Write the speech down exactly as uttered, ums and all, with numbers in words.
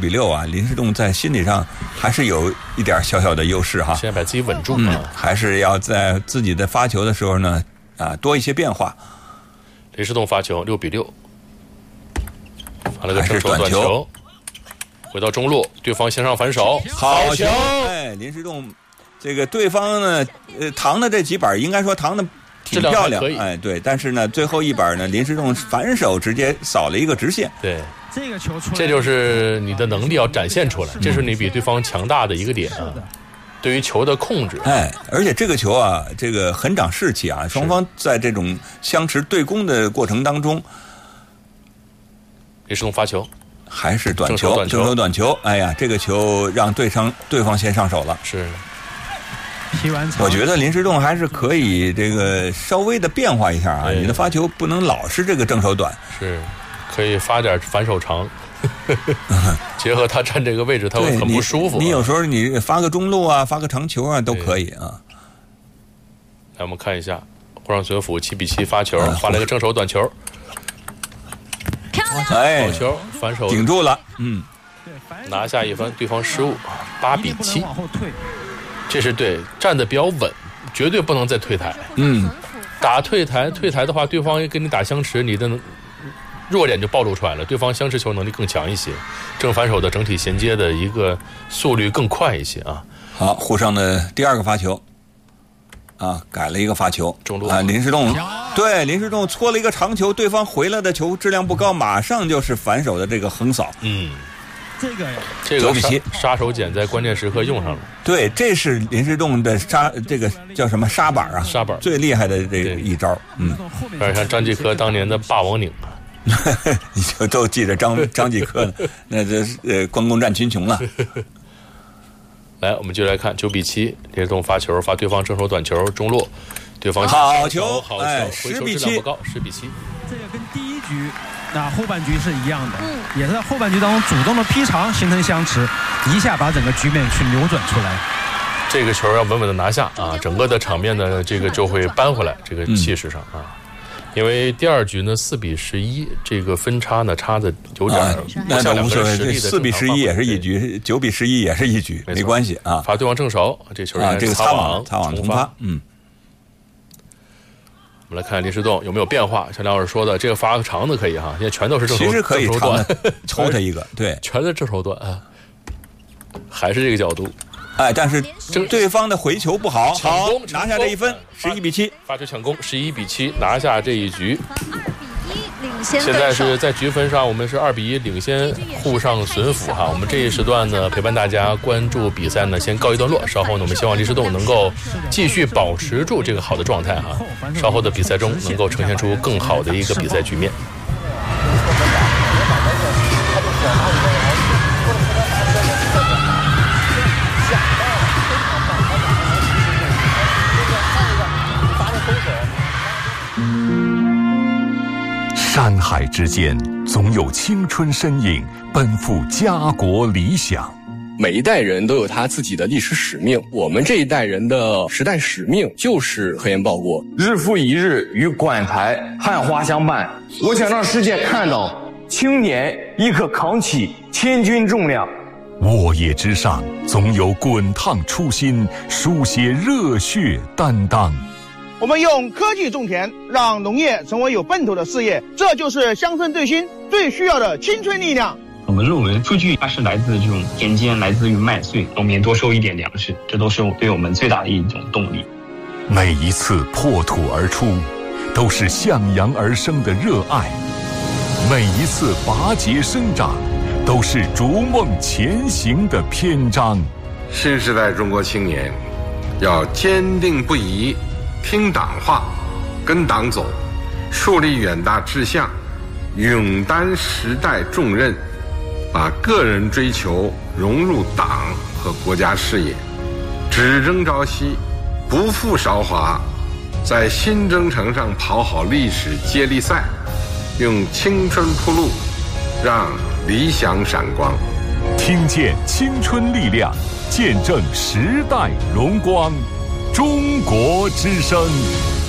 比六啊，林士栋在心理上还是有一点小小的优势哈。 现在把自己稳住啊、 嗯，还是要在自己的发球的时候呢，啊，多一些变化。 林士栋发球六比六，发了个正手短球，回到中路，对方先上反手， 好球！哎，林士栋，这个对方呢，呃，扛的这几板应该说扛的挺漂亮，哎，对，但是呢，最后一板呢，林士栋反手直接扫了一个直线， 对。这个球出来，这就是你的能力要展现出来，这是你比对方强大的一个点啊。对于球的控制， 哎，而且这个球啊，这个很长士气啊，双方在这种相持对攻的过程当中， 林士栋发球还是短球，正手短球，哎呀，这个球让对方对方先上手了， 是。 我觉得林士栋还是可以这个稍微的变化一下啊，你的发球不能老是这个正手短， 是。可以发点反手长，结合他站这个位置，他会很不舒服、啊你。你有时候你发个中路啊，发个长球啊，都可以啊。 来，我们看一下，沪上学府七比七发球，啊、发了一个正手短球， 哎， 好球，反手顶住了，嗯， 拿下一分，对方失误，八比七，这是对，站得比较稳，绝对不能再退台。 嗯， 打退台，退台的话，对方跟你打相持，你的弱点就暴露出来了，对方相持球能力更强一些，正反手的整体衔接的一个速率更快一些啊。 好，沪上的第二个发球啊，改了一个发球， 中路啊，林士栋对林士栋搓了一个长球，对方回来的球质量不高，马上就是反手的这个横扫， 嗯， 这个呀， 这个杀杀手锏在关键时刻用上了。 对，这是林士栋的杀，这个叫什么杀板啊？ 杀板最厉害的这个一招，嗯， 有点像张继科当年的霸王拧啊。 你就都记着张张继科了，那这呃关公战群雄了。 来，我们就来看九比七，林士栋发球，发对方正手短球，中路，对方好球， 好球， 哎， 回球质量不高，十比七。 这个跟第一局那后半局是一样的，嗯，也是在后半局当中主动的劈长，形成相持，一下把整个局面去扭转出来。 这个球要稳稳的拿下啊，整个的场面呢，这个就会扳回来，这个气势上啊。嗯，因为第二局呢四比十一，这个分差呢差的有点儿不像两个人实力的。 四比十一也是一局，九比十一也是一局，没关系啊。 罚对方正手，这球啊，这个擦网擦网重发，嗯。 我们来看林士栋有没有变化，像梁老师说的，这个发个长的可以哈，现在全都是正手， 其实可以正手短， 抽他一个，对， 全是正手短啊，还是这个角度。 哎，但是对方的回球不好，好拿下这一分，十一比七， 发球抢攻，十一比七拿下这一局。 领先现在是在局分上，我们是二比一领先沪上巡抚哈。我们这一时段呢，陪伴大家关注比赛呢，先告一段落。稍后呢，我们希望林士栋能够继续保持住这个好的状态哈。稍后的比赛中能够呈现出更好的一个比赛局面。 山海之间，总有青春身影奔赴家国理想。 每一代人都有他自己的历史使命，我们这一代人的时代使命就是科研报国。 日复一日与馆台汉花相伴，我想让世界看到青年亦可扛起千钧重量。 沃野之上，总有滚烫初心，书写热血担当。 我们用科技种田，让农业成为有奔头的事业，这就是乡村振兴最需要的青春力量。 我们认为数据它是来自这种田间，来自于麦穗，农民多收一点粮食，这都是对我们最大的一种动力。 每一次破土而出，都是向阳而生的热爱；每一次拔节生长，都是逐梦前行的篇章。 新时代中国青年要坚定不移听党话，跟党走，树立远大志向，勇担时代重任，把个人追求融入党和国家事业，只争朝夕，不负韶华，在新征程上跑好历史接力赛，用青春铺路，让理想闪光。 听见青春力量，见证时代荣光。中国之声。